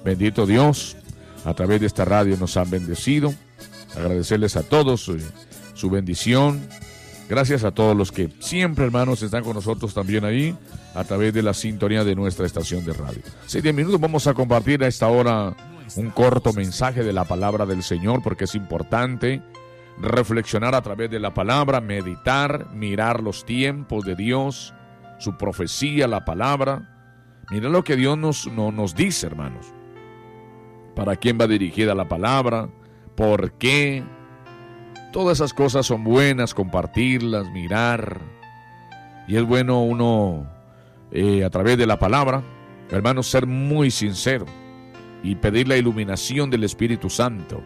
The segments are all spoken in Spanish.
Bendito Dios, a través de esta radio nos han bendecido. Agradecerles a todos su bendición. Gracias a todos los que siempre, hermanos, están con nosotros también ahí, a través de la sintonía de nuestra estación de radio. 10 minutos vamos a compartir a esta hora un corto mensaje de la palabra del Señor, porque es importante reflexionar a través de la palabra, meditar, mirar los tiempos de Dios, su profecía, la palabra. Mira lo que Dios nos dice, hermanos. ¿Para quién va dirigida la palabra? ¿Por qué? Todas esas cosas son buenas, compartirlas, mirar. Y es bueno uno, a través de la palabra, hermanos, ser muy sincero y pedir la iluminación del Espíritu Santo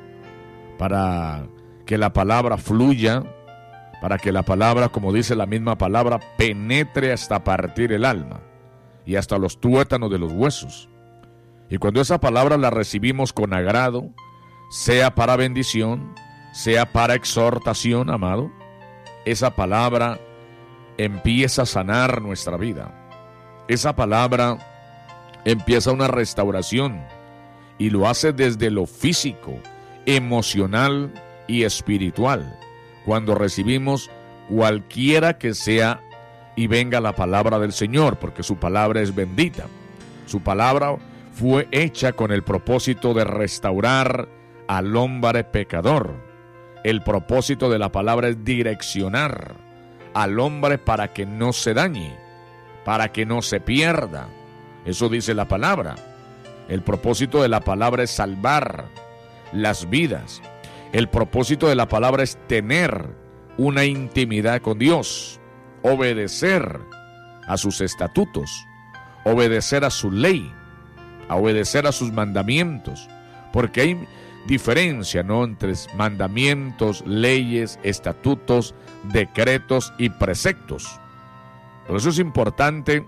para que la palabra fluya, para que la palabra, como dice la misma palabra, penetre hasta partir el alma y hasta los tuétanos de los huesos. Y cuando esa palabra la recibimos con agrado, sea para bendición, sea para exhortación, amado, esa palabra empieza a sanar nuestra vida. Esa palabra empieza una restauración y lo hace desde lo físico, emocional y espiritual. Cuando recibimos cualquiera que sea y venga la palabra del Señor, porque su palabra es bendita. Su palabra fue hecha con el propósito de restaurar al hombre pecador. El propósito de la palabra es direccionar al hombre para que no se dañe, para que no se pierda. Eso dice la palabra. El propósito de la palabra es salvar las vidas. El propósito de la palabra es tener una intimidad con Dios, obedecer a sus estatutos, obedecer a su ley, a obedecer a sus mandamientos, porque hay diferencia, ¿no?, entre mandamientos, leyes, estatutos, decretos y preceptos. Por eso es importante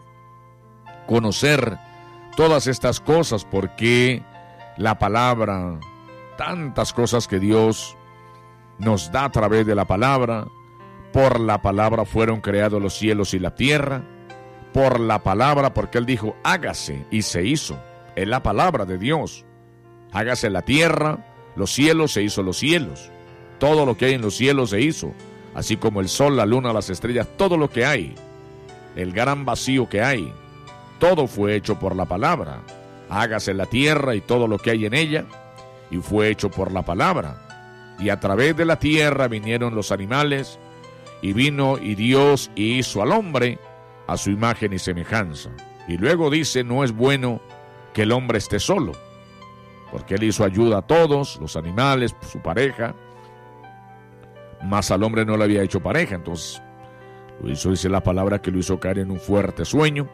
conocer todas estas cosas, porque la palabra, tantas cosas que Dios nos da a través de la palabra, por la palabra fueron creados los cielos y la tierra, por la palabra, porque Él dijo, hágase, y se hizo. Es la palabra de Dios. Hágase la tierra, los cielos, se hizo los cielos. Todo lo que hay en los cielos se hizo, así como el sol, la luna, las estrellas, todo lo que hay, el gran vacío que hay, todo fue hecho por la palabra. Hágase la tierra y todo lo que hay en ella, y fue hecho por la palabra. Y a través de la tierra vinieron los animales, y vino y Dios y hizo al hombre a su imagen y semejanza. Y luego dice, no es bueno que el hombre esté solo, porque Él hizo ayuda a todos, los animales, su pareja, mas al hombre no le había hecho pareja. Entonces lo hizo, dice la palabra, que lo hizo caer en un fuerte sueño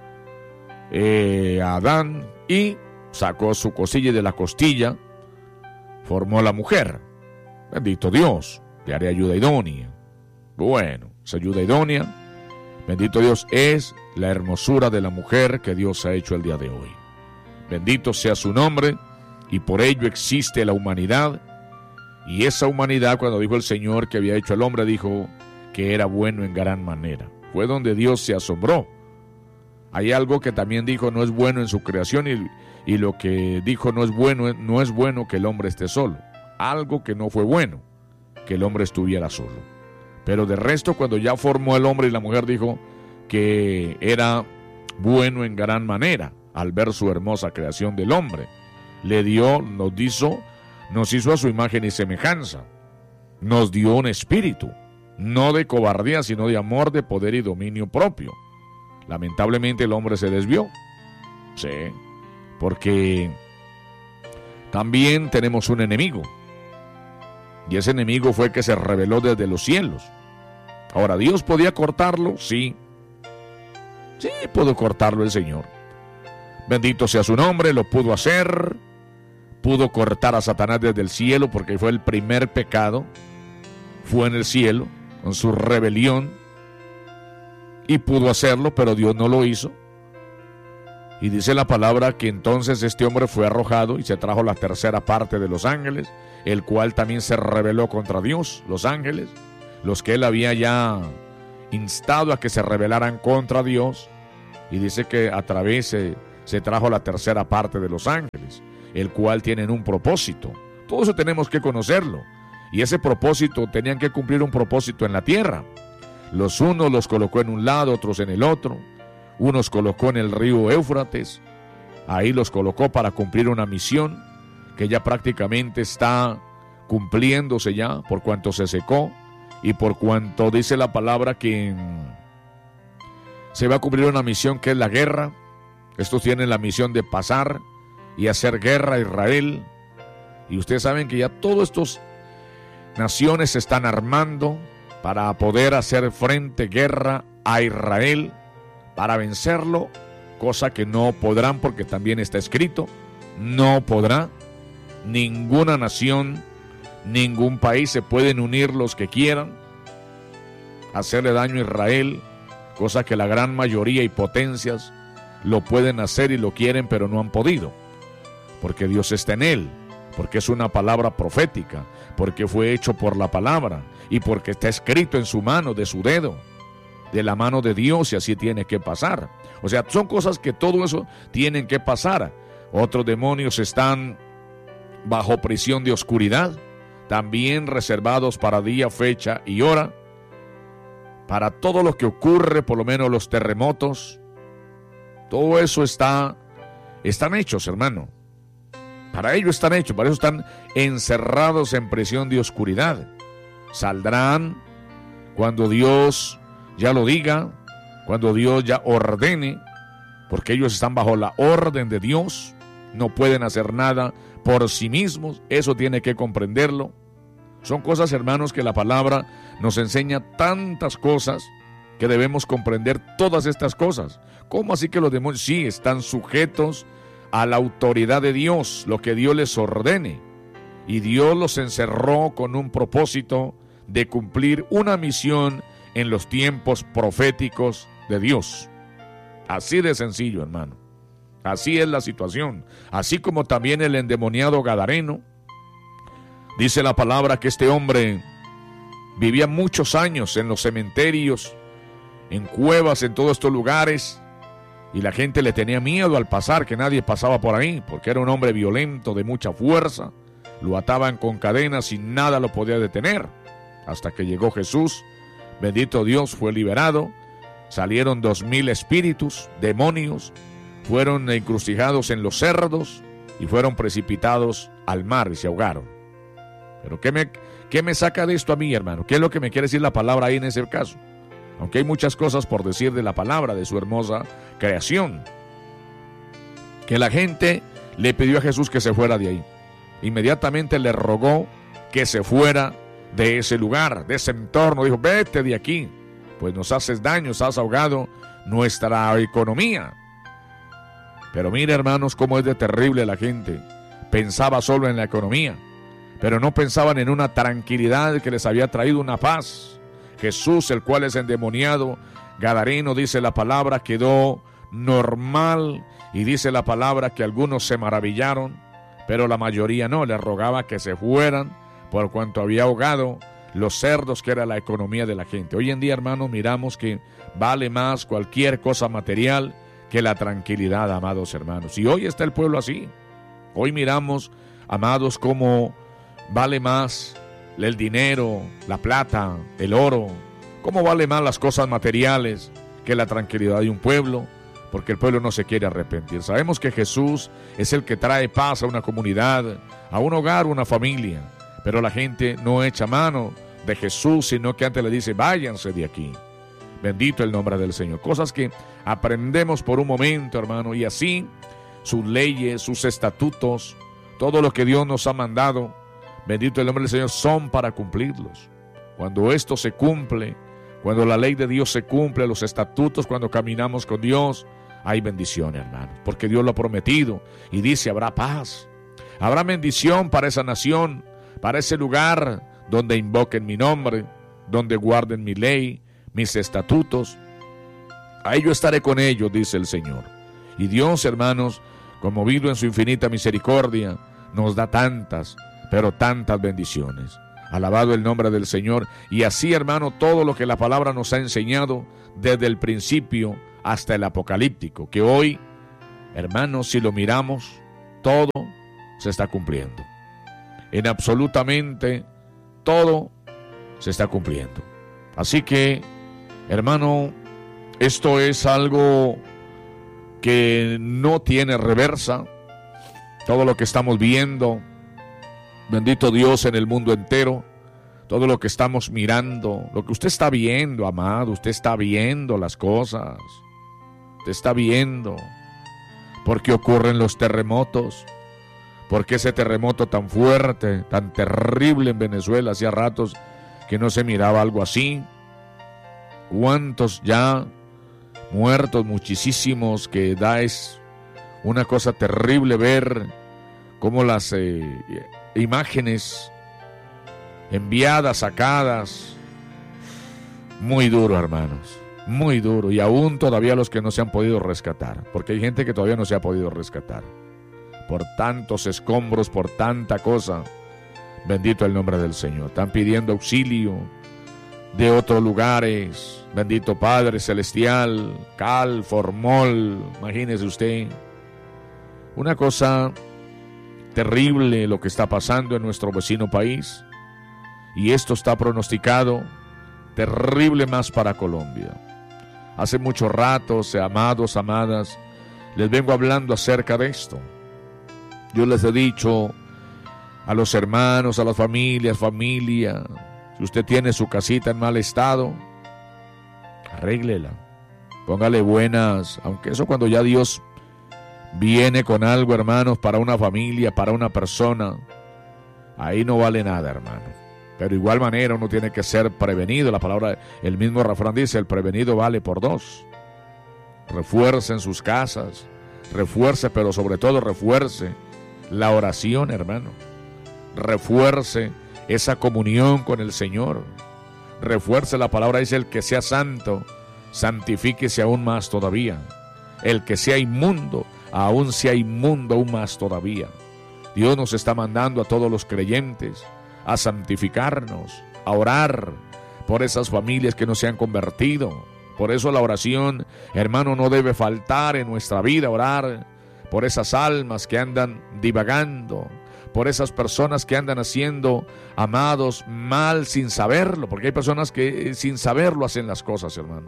a Adán, y sacó su costilla, y de la costilla formó la mujer. Bendito Dios, le haré ayuda idónea. Bueno, esa ayuda idónea, bendito Dios, es la hermosura de la mujer que Dios ha hecho el día de hoy. Bendito sea su nombre, y por ello existe la humanidad. Y esa humanidad, cuando dijo el Señor que había hecho al hombre, dijo que era bueno en gran manera. Fue donde Dios se asombró. Hay algo que también dijo no es bueno en su creación, y lo que dijo no es bueno que el hombre esté solo. Algo que no fue bueno, que el hombre estuviera solo. Pero de resto, cuando ya formó el hombre y la mujer, dijo que era bueno en gran manera al ver su hermosa creación del hombre. Le dio, nos hizo a su imagen y semejanza. Nos dio un espíritu, no de cobardía, sino de amor, de poder y dominio propio. Lamentablemente el hombre se desvió. Sí, porque también tenemos un enemigo. Y ese enemigo fue el que se rebeló desde los cielos. Ahora, ¿Dios podía cortarlo? Sí. Sí, pudo cortarlo el Señor. Bendito sea su nombre, lo pudo hacer. Pudo cortar a Satanás desde el cielo, porque fue el primer pecado. Fue en el cielo, con su rebelión. Y pudo hacerlo, pero Dios no lo hizo. Y dice la palabra que entonces este hombre fue arrojado y se trajo la tercera parte de los ángeles, el cual también se rebeló contra Dios. Los ángeles, los que él había ya instado a que se rebelaran contra Dios. Y dice que a través se trajo la tercera parte de los ángeles. el cual tienen un propósito. Todo eso tenemos que conocerlo. Y ese propósito, tenían que cumplir un propósito en la tierra. Los unos los colocó en un lado, otros en el otro. Unos colocó en el río Éufrates. Ahí los colocó para cumplir una misión que ya prácticamente está cumpliéndose ya, por cuanto se secó y por cuanto dice la palabra que se va a cumplir una misión que es la guerra. Estos tienen la misión de pasar y hacer guerra a Israel. Y ustedes saben que ya todas estas naciones se están armando para poder hacer frente, guerra a Israel, para vencerlo, cosa que no podrán porque también está escrito, no podrá. Ninguna nación, ningún país se pueden unir los que quieran hacerle daño a Israel, cosa que la gran mayoría y potencias lo pueden hacer y lo quieren, pero no han podido, porque Dios está en él, porque es una palabra profética, porque fue hecho por la palabra y porque está escrito en su mano, de su dedo, de la mano de Dios, y así tiene que pasar. O sea, son cosas que todo eso tienen que pasar. Otros demonios están bajo prisión de oscuridad, también reservados para día, fecha y hora, para todo lo que ocurre, por lo menos los terremotos. Todo eso están hechos, hermano. Para ello están hechos, para eso están encerrados en prisión de oscuridad. Saldrán cuando Dios ya lo diga, cuando Dios ya ordene, porque ellos están bajo la orden de Dios, no pueden hacer nada por sí mismos, eso tiene que comprenderlo. Son cosas, hermanos, que la palabra nos enseña tantas cosas que debemos comprender todas estas cosas. ¿Cómo así que los demonios sí están sujetos a la autoridad de Dios, lo que Dios les ordene? Y Dios los encerró con un propósito de cumplir una misión en los tiempos proféticos de Dios. Así de sencillo, hermano. Así es la situación. Así como también el endemoniado gadareno. Dice la palabra que este hombre vivía muchos años en los cementerios, en cuevas, en todos estos lugares, y la gente le tenía miedo al pasar, que nadie pasaba por ahí, porque era un hombre violento, de mucha fuerza. Lo ataban con cadenas y nada lo podía detener. Hasta que llegó Jesús, bendito Dios, fue liberado. Salieron 2000 espíritus, demonios, fueron encrucijados en los cerdos y fueron precipitados al mar y se ahogaron. Pero ¿qué me saca de esto a mí, hermano? ¿Qué es lo que me quiere decir la palabra ahí en ese caso? Aunque hay muchas cosas por decir de la palabra, de su hermosa creación. Que la gente le pidió a Jesús que se fuera de ahí. Inmediatamente le rogó que se fuera de ese lugar, de ese entorno. Dijo, vete de aquí, pues nos haces daño, nos has ahogado nuestra economía. Pero mira, hermanos, cómo es de terrible la gente. Pensaba solo en la economía, pero no pensaban en una tranquilidad que les había traído una paz. Jesús, el cual es endemoniado, gadareno, dice la palabra, quedó normal, y dice la palabra que algunos se maravillaron, pero la mayoría no, les rogaba que se fueran, por cuanto había ahogado los cerdos, que era la economía de la gente. Hoy en día, hermanos, miramos que vale más cualquier cosa material que la tranquilidad, amados hermanos. Y hoy está el pueblo así. Hoy miramos, amados, cómo vale más el dinero, la plata, el oro, cómo vale más las cosas materiales que la tranquilidad de un pueblo, porque el pueblo no se quiere arrepentir. Sabemos que Jesús es el que trae paz a una comunidad, a un hogar, a una familia, pero la gente no echa mano de Jesús, sino que antes le dice, váyanse de aquí. Bendito el nombre del Señor. Cosas que aprendemos por un momento, hermano, y así sus leyes, sus estatutos, todo lo que Dios nos ha mandado, bendito el nombre del Señor, son para cumplirlos. Cuando esto se cumple, cuando la ley de Dios se cumple, los estatutos, cuando caminamos con Dios, hay bendición, hermano, porque Dios lo ha prometido y dice, habrá paz, habrá bendición para esa nación, para ese lugar donde invoquen mi nombre, donde guarden mi ley, mis estatutos. Ahí yo estaré con ellos, dice el Señor. Y Dios, hermanos, conmovido en su infinita misericordia, nos da tantas, pero tantas bendiciones. Alabado el nombre del Señor. Y así, hermano, todo lo que la palabra nos ha enseñado desde el principio hasta el apocalíptico, que hoy, hermanos, si lo miramos, todo se está cumpliendo. En absolutamente todo se está cumpliendo. Así que, hermano, esto es algo que no tiene reversa. Todo lo que estamos viendo, bendito Dios, en el mundo entero, todo lo que estamos mirando, lo que usted está viendo, amado, usted está viendo las cosas, usted está viendo por qué ocurren los terremotos, por qué ese terremoto tan fuerte, tan terrible en Venezuela, hacía ratos que no se miraba algo así. ¿Cuántos ya muertos? Muchísimos, que es una cosa terrible ver cómo las imágenes enviadas, sacadas, muy duro, hermanos, muy duro, y aún todavía los que no se han podido rescatar, porque hay gente que todavía no se ha podido rescatar, por tantos escombros, por tanta cosa. Bendito el nombre del Señor. Están pidiendo auxilio de otros lugares. Bendito Padre Celestial, Cal, Formol, imagínese usted. Una cosa terrible lo que está pasando en nuestro vecino país. Y esto está pronosticado terrible más para Colombia. Hace mucho rato, amados, amadas, les vengo hablando acerca de esto. Yo les he dicho a los hermanos, a las familia, si usted tiene su casita en mal estado, arréglela, póngale buenas, aunque eso cuando ya Dios viene con algo, hermanos, para una familia, para una persona, ahí no vale nada, hermano. Pero igual manera uno tiene que ser prevenido. La palabra, el mismo refrán dice, el prevenido vale por dos. Refuercen sus casas, refuerce, pero sobre todo refuerce la oración, hermano. Refuerce esa comunión con el Señor. Refuerce, la palabra dice, el que sea santo, santifíquese aún más todavía. El que sea inmundo, aún sea inmundo aún más todavía. Dios nos está mandando a todos los creyentes a santificarnos, a orar por esas familias que no se han convertido. Por eso la oración, hermano, no debe faltar en nuestra vida. Orar por esas almas que andan divagando, por esas personas que andan haciendo, amados, mal sin saberlo, porque hay personas que sin saberlo hacen las cosas, hermano.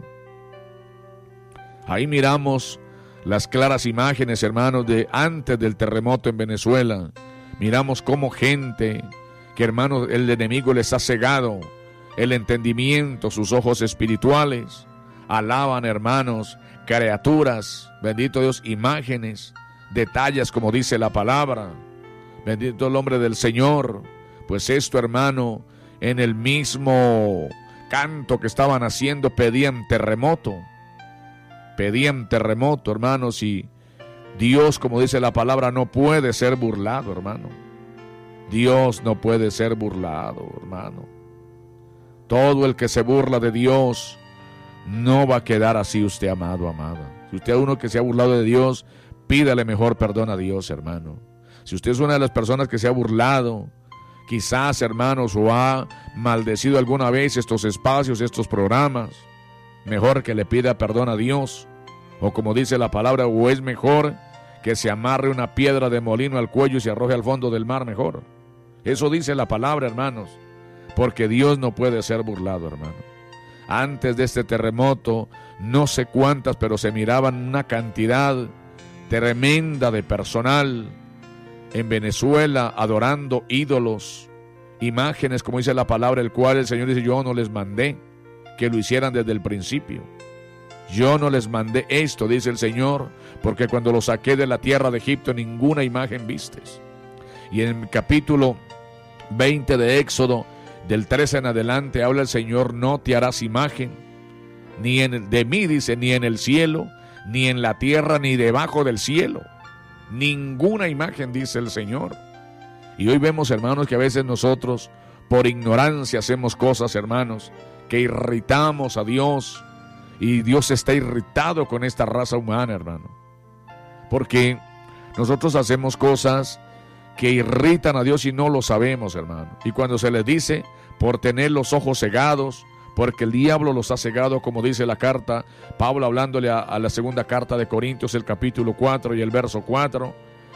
Ahí miramos las claras imágenes, hermanos, de antes del terremoto en Venezuela. Miramos cómo gente que, hermanos, el enemigo les ha cegado el entendimiento, sus ojos espirituales, alaban, hermanos, criaturas, bendito Dios, imágenes, detalles, como dice la palabra. Bendito el nombre del Señor. Pues esto, hermano, en el mismo canto que estaban haciendo, pedían terremoto, hermanos, y Dios, como dice la palabra, no puede ser burlado, hermano. Dios no puede ser burlado, hermano. Todo el que se burla de Dios no va a quedar así usted, amado, amada. Si usted es uno que se ha burlado de Dios, pídale mejor perdón a Dios, hermano. Si usted es una de las personas que se ha burlado, quizás, hermanos, o ha maldecido alguna vez estos espacios, estos programas, mejor que le pida perdón a Dios. O como dice la palabra, o es mejor que se amarre una piedra de molino al cuello y se arroje al fondo del mar, mejor. Eso dice la palabra, hermanos, porque Dios no puede ser burlado, hermano. Antes de este terremoto, no sé cuántas, pero se miraban una cantidad tremenda de personal en Venezuela adorando ídolos, imágenes, como dice la palabra, el cual el Señor dice, yo no les mandé que lo hicieran desde el principio. Yo no les mandé esto, dice el Señor, porque cuando los saqué de la tierra de Egipto ninguna imagen vistes. Y en el capítulo 20 de Éxodo, del 13 en adelante, habla el Señor, no te harás imagen, de mí, dice, ni en el cielo, ni en la tierra, ni debajo del cielo. Ninguna imagen, dice el Señor. Y hoy vemos, hermanos, que a veces nosotros, por ignorancia, hacemos cosas, hermanos, que irritamos a Dios. Y Dios está irritado con esta raza humana, hermano. Porque nosotros hacemos cosas que irritan a Dios y no lo sabemos, hermano. Y cuando se les dice, por tener los ojos cegados, porque el diablo los ha cegado, como dice la carta, Pablo hablándole a la segunda carta de Corintios, el capítulo 4 y el verso 4,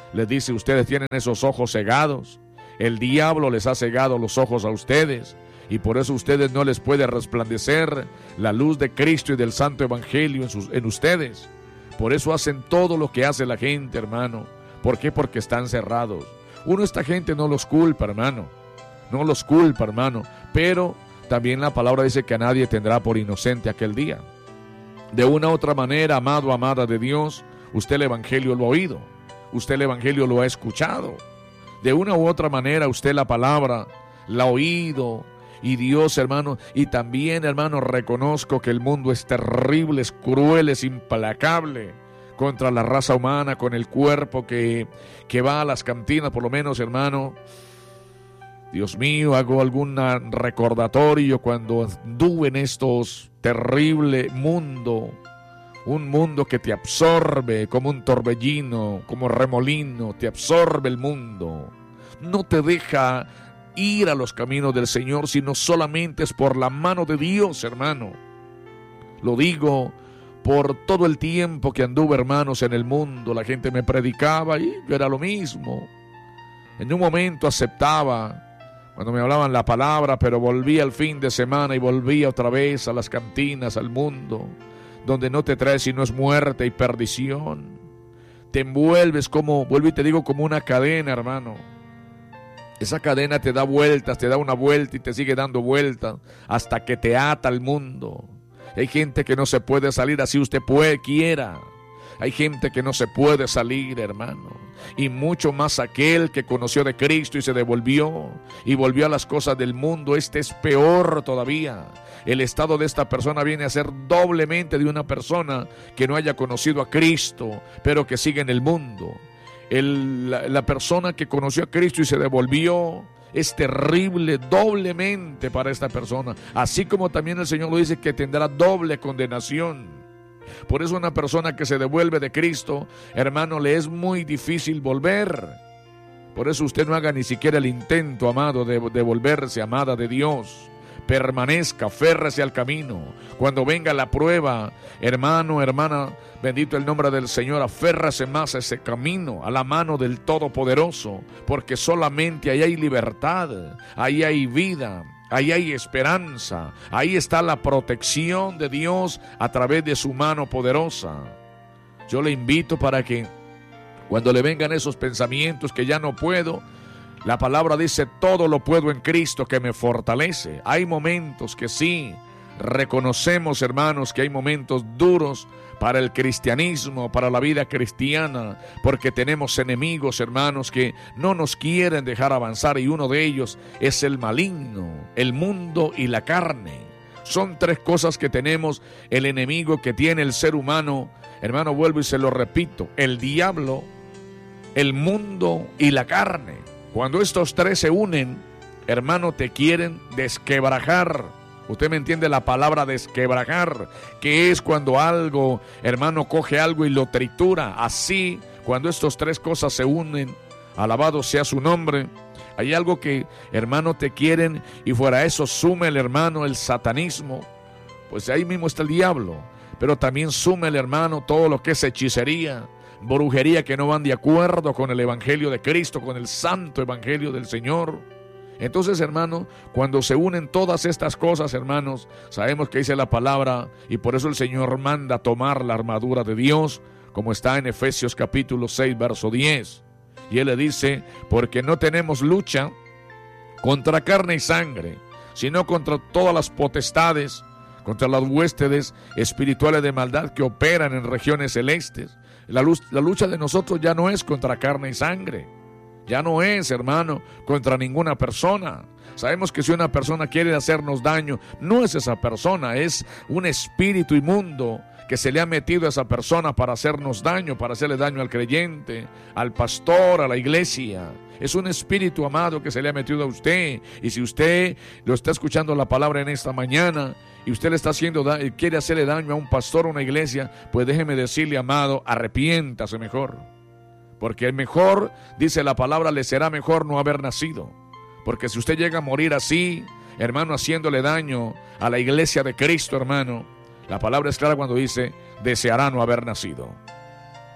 Les dice, ustedes tienen esos ojos cegados. El diablo les ha cegado los ojos a ustedes, y por eso a ustedes no les puede resplandecer la luz de Cristo y del santo evangelio en ustedes. Por eso hacen todo lo que hace la gente, hermano. ¿Por qué? Porque están cerrados. Esta gente no los culpa, hermano. No los culpa, hermano. Pero también la palabra dice que a nadie tendrá por inocente aquel día. De una u otra manera, amado, amada de Dios, usted el evangelio lo ha oído. Usted el evangelio lo ha escuchado. De una u otra manera, usted la palabra la ha oído. Y Dios, hermano, y también, hermano, reconozco que el mundo es terrible, es cruel, es implacable contra la raza humana, con el cuerpo que va a las cantinas, por lo menos, hermano. Dios mío, hago algún recordatorio cuando anduve en estos terrible mundo, un mundo que te absorbe como un torbellino, como remolino, te absorbe el mundo, no te deja ir a los caminos del Señor, sino solamente es por la mano de Dios, hermano. Lo digo por todo el tiempo que anduve, hermanos, en el mundo. La gente me predicaba y yo era lo mismo. En un momento aceptaba cuando me hablaban la palabra, pero volvía al fin de semana y volvía otra vez a las cantinas, al mundo, donde no te trae sino es muerte y perdición. Te envuelves como, vuelvo y te digo, como una cadena, hermano. Esa cadena te da vueltas, te da una vuelta y te sigue dando vueltas hasta que te ata al mundo. Hay gente que no se puede salir así usted quiera. Hay gente que no se puede salir, hermano. Y mucho más aquel que conoció de Cristo y se devolvió y volvió a las cosas del mundo. Este es peor todavía. El estado de esta persona viene a ser doblemente de una persona que no haya conocido a Cristo, pero que sigue en el mundo. La persona que conoció a Cristo y se devolvió es terrible doblemente para esta persona, así como también el Señor lo dice que tendrá doble condenación. Por eso una persona que se devuelve de Cristo, hermano, le es muy difícil volver. Por eso usted no haga ni siquiera el intento, amado, de volverse, amada de Dios. Permanezca, aférrese al camino. Cuando venga la prueba, hermano, hermana, bendito el nombre del Señor, aférrese más a ese camino, a la mano del Todopoderoso, porque solamente ahí hay libertad, ahí hay vida, ahí hay esperanza, ahí está la protección de Dios a través de su mano poderosa. Yo le invito para que cuando le vengan esos pensamientos que ya no puedo, la palabra dice, todo lo puedo en Cristo que me fortalece. Hay momentos que sí, reconocemos, hermanos, que hay momentos duros para el cristianismo, para la vida cristiana, porque tenemos enemigos, hermanos, que no nos quieren dejar avanzar, y uno de ellos es el maligno, el mundo y la carne. Son tres cosas que tenemos, el enemigo que tiene el ser humano, hermano, vuelvo y se lo repito, el diablo, el mundo y la carne. Cuando estos tres se unen, hermano, te quieren desquebrajar. Usted me entiende la palabra desquebrajar, que es cuando algo, hermano, coge algo y lo tritura. Así, cuando estas tres cosas se unen, alabado sea su nombre, hay algo que, hermano, te quieren, y fuera eso sume el hermano el satanismo, pues ahí mismo está el diablo. Pero también sume el hermano todo lo que es hechicería, brujería, que no van de acuerdo con el evangelio de Cristo, con el santo evangelio del Señor. Entonces, hermano, cuando se unen todas estas cosas, hermanos, sabemos que dice la palabra, y por eso el Señor manda tomar la armadura de Dios, como está en Efesios capítulo 6, verso 10. Y Él le dice, porque no tenemos lucha contra carne y sangre, sino contra todas las potestades, contra las huestes espirituales de maldad que operan en regiones celestes. La lucha de nosotros ya no es contra carne y sangre. Ya no es, hermano, contra ninguna persona. Sabemos que si una persona quiere hacernos daño, no es esa persona, es un espíritu inmundo que se le ha metido a esa persona para hacernos daño, para hacerle daño al creyente, al pastor, a la iglesia. Es un espíritu, amado, que se le ha metido a usted. Y si usted lo está escuchando la palabra en esta mañana y usted le está quiere hacerle daño a un pastor o una iglesia, pues déjeme decirle, amado, arrepiéntase mejor. Porque mejor, dice la palabra, le será mejor no haber nacido. Porque si usted llega a morir así, hermano, haciéndole daño a la iglesia de Cristo, hermano, la palabra es clara cuando dice, deseará no haber nacido.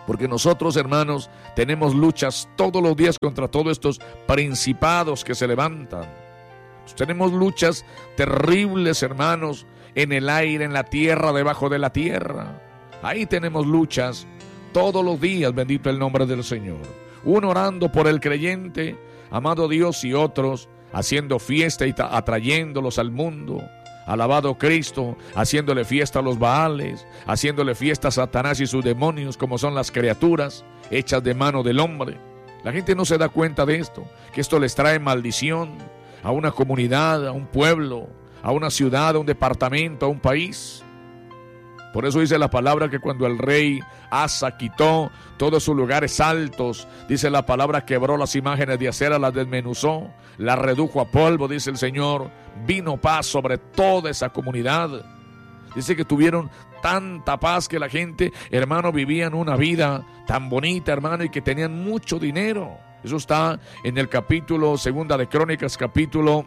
Porque nosotros, hermanos, tenemos luchas todos los días contra todos estos principados que se levantan. Tenemos luchas terribles, hermanos, en el aire, en la tierra, debajo de la tierra. Ahí tenemos luchas todos los días, bendito el nombre del Señor. Uno orando por el creyente, amado Dios, y otros haciendo fiesta y atrayéndolos al mundo. Alabado Cristo, haciéndole fiesta a los Baales, haciéndole fiesta a Satanás y sus demonios, como son las criaturas hechas de mano del hombre. La gente no se da cuenta de esto, que esto les trae maldición a una comunidad, a un pueblo, a una ciudad, a un departamento, a un país. Por eso dice la palabra que cuando el rey Asa quitó todos sus lugares altos, dice la palabra, quebró las imágenes de acera, las desmenuzó, las redujo a polvo, dice el Señor, vino paz sobre toda esa comunidad. Dice que tuvieron tanta paz que la gente, hermano, vivían una vida tan bonita, hermano, y que tenían mucho dinero. Eso está en el capítulo, segunda de Crónicas, capítulo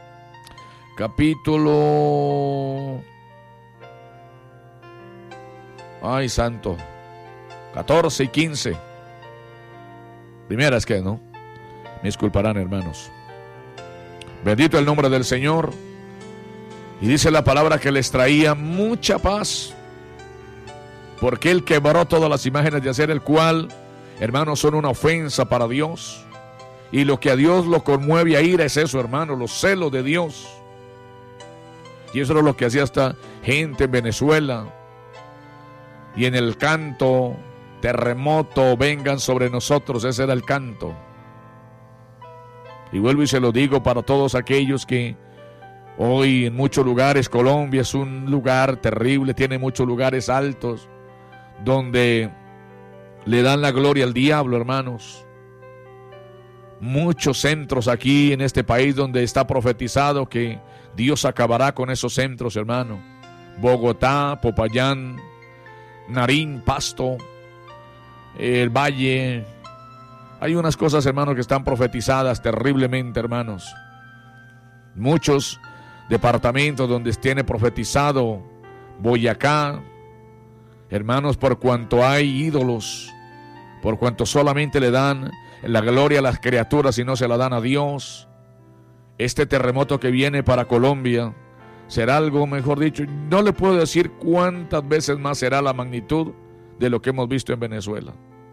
ay, santo, 14 y 15. Primera es que, ¿no? Me disculparán, hermanos. Bendito el nombre del Señor. Y dice la palabra que les traía mucha paz, porque Él quebró todas las imágenes de acera, el cual, hermanos, son una ofensa para Dios. Y lo que a Dios lo conmueve a ira es eso, hermano, los celos de Dios. Y eso es lo que hacía esta gente en Venezuela. Y en el canto, terremoto, vengan sobre nosotros, ese era el canto. Y vuelvo y se lo digo para todos aquellos que hoy en muchos lugares, Colombia es un lugar terrible, tiene muchos lugares altos, donde le dan la gloria al diablo, hermanos. Muchos centros aquí en este país donde está profetizado que Dios acabará con esos centros, hermano. Bogotá, Popayán, Narín, Pasto, el Valle. Hay unas cosas, hermanos, que están profetizadas terriblemente, hermanos. Muchos departamentos donde tiene profetizado Boyacá, hermanos, por cuanto hay ídolos, por cuanto solamente le dan la gloria a las criaturas y no se la dan a Dios. Este terremoto que viene para Colombia será algo, mejor dicho, no le puedo decir cuántas veces más será la magnitud de lo que hemos visto en Venezuela.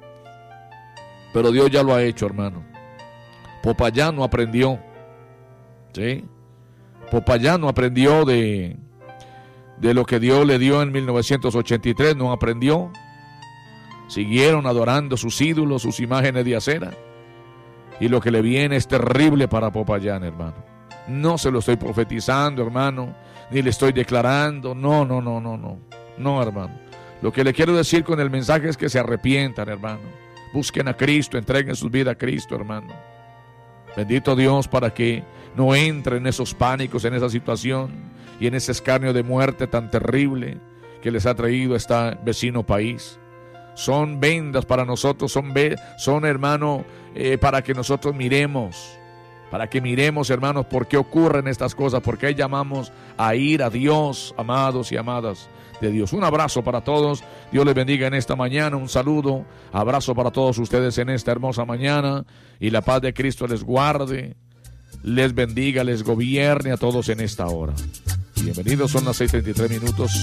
Pero Dios ya lo ha hecho, hermano. Popayán no aprendió, ¿sí? Popayán no aprendió de lo que Dios le dio en 1983, no aprendió. Siguieron adorando sus ídolos, sus imágenes de acera. Y lo que le viene es terrible para Popayán, hermano. No se lo estoy profetizando, hermano, ni le estoy declarando. No, hermano. Lo que le quiero decir con el mensaje es que se arrepientan, hermano. Busquen a Cristo, entreguen su vida a Cristo, hermano. Bendito Dios, para que no entren en esos pánicos, en esa situación y en ese escarnio de muerte tan terrible que les ha traído este vecino país. Son vendas para nosotros, son hermano, para que nosotros miremos. Para que miremos, hermanos, por qué ocurren estas cosas, por qué llamamos a ir a Dios, amados y amadas de Dios. Un abrazo para todos, Dios les bendiga en esta mañana, un saludo, abrazo para todos ustedes en esta hermosa mañana, y la paz de Cristo les guarde, les bendiga, les gobierne a todos en esta hora. Bienvenidos, son las 6:33.